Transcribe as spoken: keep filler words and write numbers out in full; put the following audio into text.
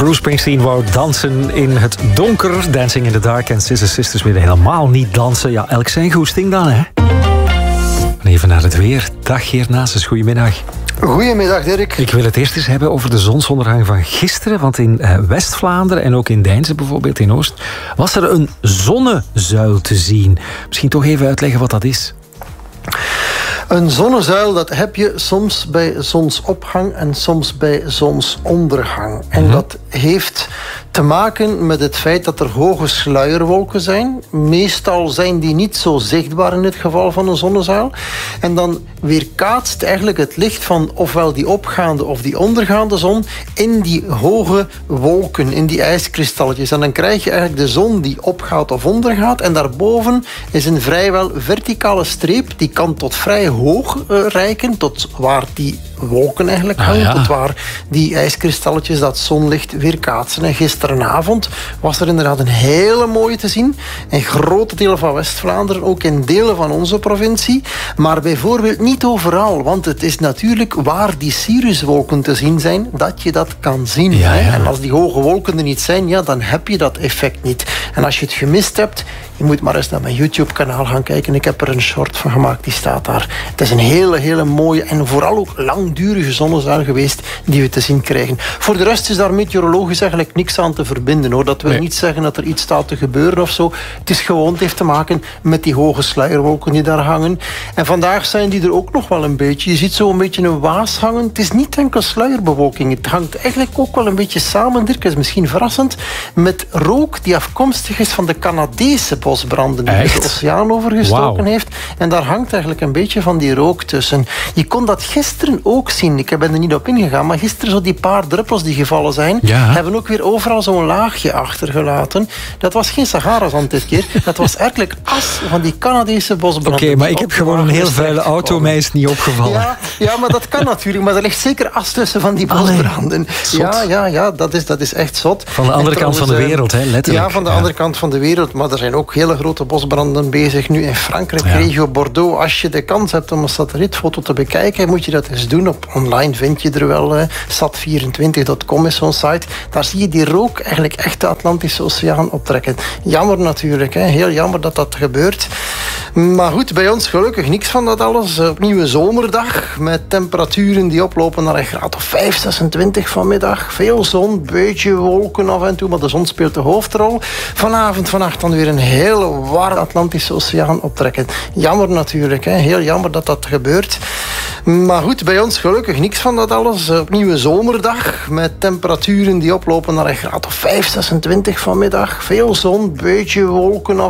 Bruce Springsteen wou dansen in het donker. Dancing in the Dark. En Sister Sisters willen helemaal niet dansen. Ja, elk zijn goesting dan, hè. Even naar het weer. Dag Geert Naessens, goedemiddag. Goedemiddag Dirk. Ik wil het eerst eens hebben over de zonsondergang van gisteren. Want in uh, West-Vlaanderen en ook in Deinze bijvoorbeeld in Oost was er een zonnezuil te zien. Misschien toch even uitleggen wat dat is. Een zonnezuil, dat heb je soms bij zonsopgang en soms bij zonsondergang. En mm-hmm. dat heeft te maken met het feit dat er hoge sluierwolken zijn. Meestal zijn die niet zo zichtbaar in het geval van een zonnezuil. En dan weerkaatst eigenlijk het licht van ofwel die opgaande of die ondergaande zon in die hoge wolken, in die ijskristalletjes. En dan krijg je eigenlijk de zon die opgaat of ondergaat. En daarboven is een vrijwel verticale streep. Die kan tot vrij hoog uh, reiken, tot waar die wolken eigenlijk hangen, ah, ja. tot waar die ijskristalletjes dat zonlicht weerkaatsen. En gisteravond was er inderdaad een hele mooie te zien. In grote delen van West-Vlaanderen, ook in delen van onze provincie. Maar bijvoorbeeld niet overal, want het is natuurlijk waar die cirruswolken te zien zijn, dat je dat kan zien. Ja, hè? ja. En als die hoge wolken er niet zijn, ja, dan heb je dat effect niet. En als je het gemist hebt, je moet maar eens naar mijn YouTube-kanaal gaan kijken. Ik heb er een short van gemaakt, die staat daar. Het is een hele, hele mooie en vooral ook langdurige zonnezuil geweest die we te zien krijgen. Voor de rest is daar meteorologisch eigenlijk niks aan te verbinden, hoor. Dat wil nee. niet zeggen dat er iets staat te gebeuren of zo. Het is gewoon, het heeft te maken met die hoge sluierwolken die daar hangen. En vandaag zijn die er ook nog wel een beetje. Je ziet zo een beetje een waas hangen. Het is niet enkel sluierbewolking. Het hangt eigenlijk ook wel een beetje samen, Dirk, is misschien verrassend, met rook die afkomstig is van de Canadese bosbranden die Echt? de oceaan overgestoken Wow. heeft. En daar hangt eigenlijk een beetje van die rook tussen. Je kon dat gisteren ook zien. Ik ben er niet op ingegaan, maar gisteren zo die paar druppels die gevallen zijn, ja. hebben ook weer overal zo'n laagje achtergelaten. Dat was geen Sahara-zand dit keer. Dat was eigenlijk as van die Canadese bosbranden. Oké, okay, maar ik heb gewoon een heel vuile auto, mij is niet opgevallen. Ja, ja, maar dat kan natuurlijk. Maar er ligt zeker as tussen van die bosbranden. Ja, ja, ja, dat is, dat is echt zot. Van de andere kant van de wereld, hè, letterlijk. Ja, van de ja. andere kant van de wereld. Maar er zijn ook hele grote bosbranden bezig nu in Frankrijk, ja. regio Bordeaux. Als je de kans hebt om een satellietfoto te bekijken, moet je dat eens doen. Op online vind je er wel. Eh, sat vierentwintig punt com is zo'n site. Daar zie je die rook eigenlijk echt de Atlantische Oceaan optrekken. Jammer natuurlijk, hè. Heel jammer dat dat gebeurt. Maar goed, bij ons gelukkig niks van dat alles. Opnieuw een zomerdag met temperaturen die oplopen naar een graad of vijf, zesentwintig vanmiddag. Veel zon, beetje wolken af en toe, maar de zon speelt de hoofdrol. Vanavond, vannacht dan weer een hele warme Atlantische Oceaan optrekken. Jammer natuurlijk, hè. Heel jammer dat dat gebeurt. Maar goed, bij ons gelukkig niks van dat alles. Opnieuw een zomerdag met temperaturen die oplopen naar een graad of vijf, zesentwintig vanmiddag. Veel zon, beetje wolken af